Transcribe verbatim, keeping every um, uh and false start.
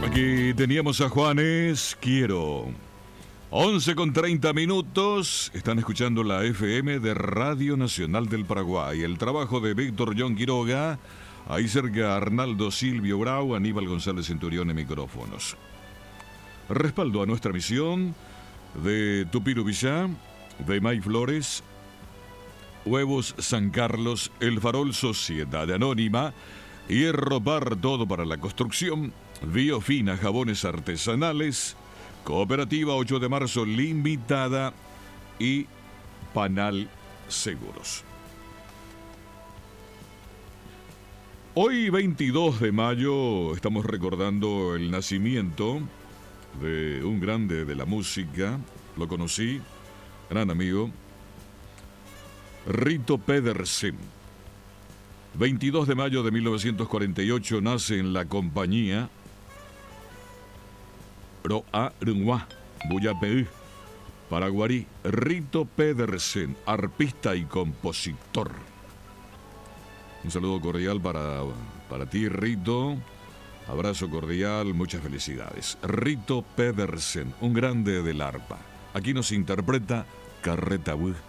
Aquí teníamos a Juanes, quiero. once con treinta minutos, están escuchando la F M de Radio Nacional del Paraguay. El trabajo de Víctor John Quiroga, ahí cerca Arnaldo Silvio Brau, Aníbal González Centurión en micrófonos. Respaldo a nuestra misión de Tupiru Villá, de May Flores, Huevos San Carlos, El Farol Sociedad Anónima, Hierro Bar, todo para la construcción, Biofina, jabones artesanales, Cooperativa ocho de marzo Limitada y Panal Seguros. Hoy, veintidós de mayo, estamos recordando el nacimiento de un grande de la música. Lo conocí, gran amigo, Rito Pedersen. veintidós de mayo de mil novecientos cuarenta y ocho nace en la compañía Roa Rungwa, Buyapeú, Paraguarí, Rito Pedersen, arpista y compositor. Un saludo cordial para, para ti, Rito. Abrazo cordial, muchas felicidades. Rito Pedersen, un grande del arpa. Aquí nos interpreta Carreta Bú.